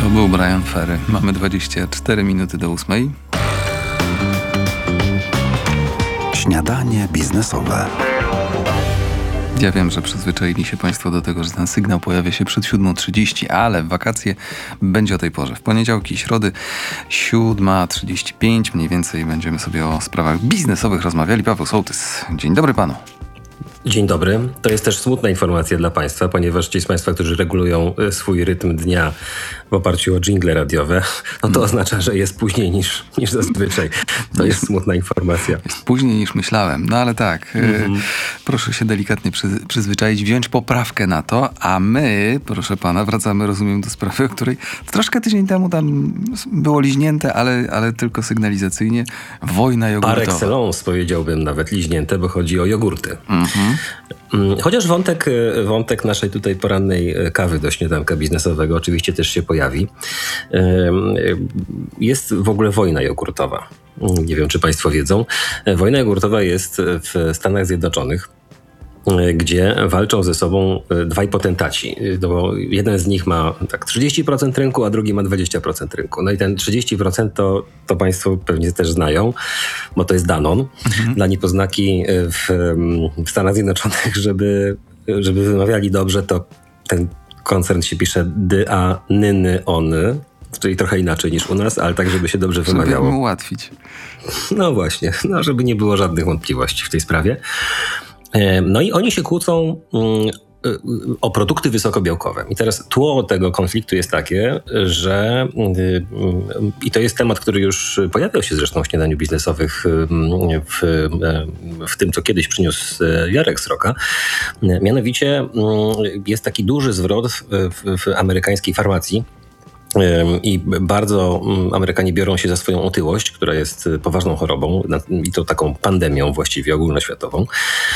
To był Bryan Ferry. Mamy 24 minuty do 8. Śniadanie biznesowe. Ja wiem, że przyzwyczaili się Państwo do tego, że ten sygnał pojawia się przed 7:30, ale w wakacje będzie o tej porze. W poniedziałki, środy 7:35 mniej więcej będziemy sobie o sprawach biznesowych rozmawiali. Paweł Sołtys. Dzień dobry Panu. Dzień dobry. To jest też smutna informacja dla Państwa, ponieważ ci z Państwa, którzy regulują swój rytm dnia w oparciu o dżingle radiowe, no to oznacza, że jest później niż zazwyczaj. To jest smutna informacja. Jest później niż myślałem, no ale tak. Proszę się delikatnie przyzwyczaić, wziąć poprawkę na to, a my, proszę Pana, wracamy, rozumiem, do sprawy, o której troszkę tydzień temu tam było liźnięte, ale tylko sygnalizacyjnie. Wojna jogurtowa. Par excellence powiedziałbym nawet liźnięte, bo chodzi o jogurty. Chociaż wątek naszej tutaj porannej kawy do śniadanka biznesowego oczywiście też się pojawi. Jest w ogóle wojna jogurtowa. Nie wiem, czy Państwo wiedzą. Wojna jogurtowa jest w Stanach Zjednoczonych, gdzie walczą ze sobą dwaj potentaci. No bo jeden z nich ma tak 30% rynku, a drugi ma 20% rynku. No i ten 30% to Państwo pewnie też znają, bo to jest Danone. Dla niepoznaki w Stanach Zjednoczonych, żeby wymawiali dobrze, to ten koncern się pisze D-A-N-N-Y-O-N-Y, czyli trochę inaczej niż u nas, ale tak, żeby się dobrze wymawiało. Żeby mu ułatwić. No właśnie, żeby nie było żadnych wątpliwości w tej sprawie. No i oni się kłócą o produkty wysokobiałkowe. I teraz tło tego konfliktu jest takie, że i to jest temat, który już pojawiał się zresztą w śniadaniu biznesowych w tym, co kiedyś przyniósł Jarek Sroka. Mianowicie jest taki duży zwrot w amerykańskiej farmacji. I bardzo Amerykanie biorą się za swoją otyłość, która jest poważną chorobą i to taką pandemią właściwie ogólnoświatową.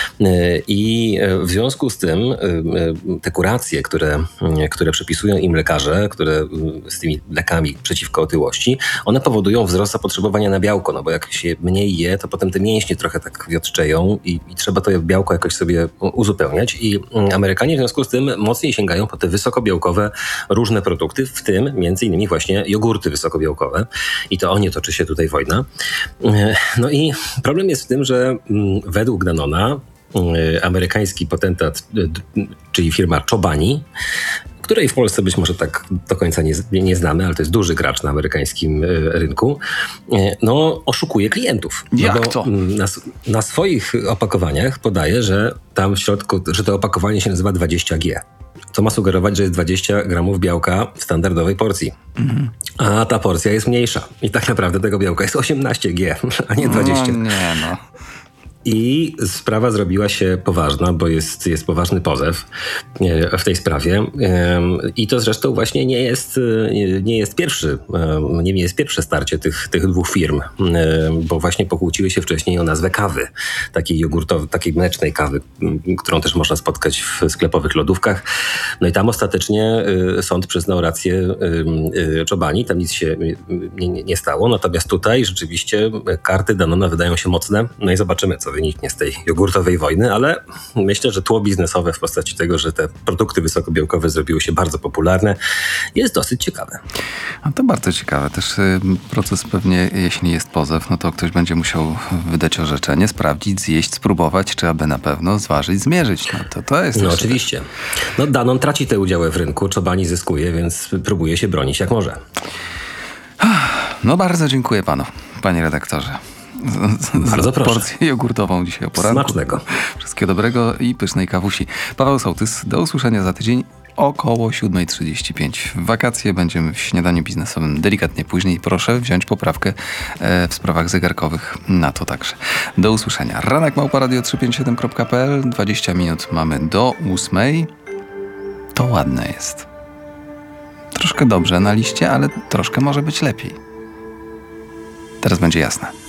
I w związku z tym te kuracje, które przepisują im lekarze, które z tymi lekami przeciwko otyłości, one powodują wzrost zapotrzebowania na białko, no bo jak się mniej je, to potem te mięśnie trochę tak wiotczeją i trzeba to białko jakoś sobie uzupełniać. I Amerykanie w związku z tym mocniej sięgają po te wysokobiałkowe różne produkty, w tym między innymi właśnie jogurty wysokobiałkowe i to o nie toczy się tutaj wojna. No i problem jest w tym, że według Danona amerykański potentat, czyli firma Chobani, której w Polsce być może tak do końca nie znamy, ale to jest duży gracz na amerykańskim rynku, no oszukuje klientów. Jak to? Na swoich opakowaniach podaje, że tam w środku, że to opakowanie się nazywa 20G. To ma sugerować, że jest 20 gramów białka w standardowej porcji. A ta porcja jest mniejsza. I tak naprawdę tego białka jest 18G, a nie 20. No nie no. I sprawa zrobiła się poważna, bo jest poważny pozew w tej sprawie. I to zresztą właśnie nie jest pierwsze starcie tych dwóch firm, bo właśnie pokłóciły się wcześniej o nazwę kawy, takiej jogurtowej, takiej mlecznej kawy, którą też można spotkać w sklepowych lodówkach. No i tam ostatecznie sąd przyznał rację Chobani, tam nic się nie stało, natomiast tutaj rzeczywiście karty Danona wydają się mocne, no i zobaczymy, co wyniknie z tej jogurtowej wojny, ale myślę, że tło biznesowe w postaci tego, że te produkty wysokobiałkowe zrobiły się bardzo popularne, jest dosyć ciekawe. A to bardzo ciekawe. Też proces pewnie, jeśli jest pozew, no to ktoś będzie musiał wydać orzeczenie, sprawdzić, zjeść, spróbować, czy aby na pewno zważyć, zmierzyć. No to jest... No oczywiście. No Danone traci te udziały w rynku, Chobani zyskuje, więc próbuje się bronić jak może. No bardzo dziękuję panu, panie redaktorze. Bardzo proszę. Porcję jogurtową dzisiaj o poranku. Smacznego. Wszystkiego dobrego i pysznej kawusi. Paweł Sołtys, do usłyszenia za tydzień około 7:35. W wakacje będziemy w śniadaniu biznesowym delikatnie później. Proszę wziąć poprawkę w sprawach zegarkowych na to także. Do usłyszenia. ranek@radio357.pl 20 minut mamy do 8. To ładne jest. Troszkę dobrze na liście, ale troszkę może być lepiej. Teraz będzie jasne.